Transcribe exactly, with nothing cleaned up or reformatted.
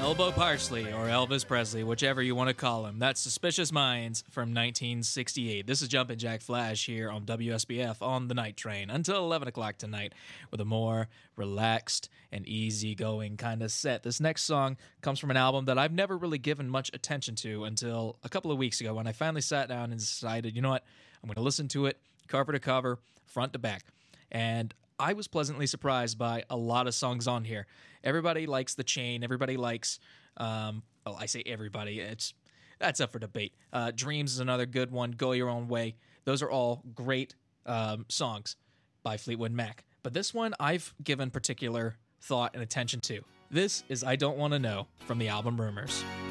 Elbow Parsley, or Elvis Presley, whichever you want to call him. That's Suspicious Minds from nineteen sixty-eight. This is Jumpin' Jack Flash here on W S B F on the Night Train until eleven o'clock tonight with a more relaxed and easygoing kind of set. This next song comes from an album that I've never really given much attention to until a couple of weeks ago when I finally sat down and decided, you know what, I'm going to listen to it cover to cover, front to back. And I was pleasantly surprised by a lot of songs on here. Everybody likes The Chain. Everybody likes, um, well, I say everybody. It's that's up for debate. Uh, Dreams is another good one. Go Your Own Way. Those are all great um, songs by Fleetwood Mac. But this one I've given particular thought and attention to. This is I Don't Want to Know from the album Rumors.